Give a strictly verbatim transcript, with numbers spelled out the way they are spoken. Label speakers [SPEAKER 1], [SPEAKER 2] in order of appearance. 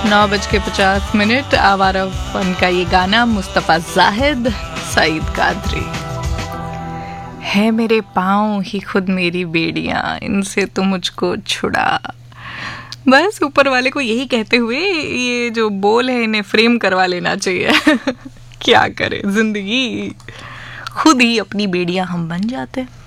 [SPEAKER 1] नौ बज के पचास मिनट आवारा फन का ये गाना मुस्तफ़ा जाहिद सईद कादरी। है मेरे पाँव ही खुद मेरी बेड़ियाँ, इनसे तो मुझको छुड़ा। बस ऊपर वाले को यही कहते हुए ये जो बोल है इन्हें फ्रेम करवा लेना चाहिए। क्या करें, जिंदगी खुद ही अपनी बेड़ियाँ हम बन जाते हैं।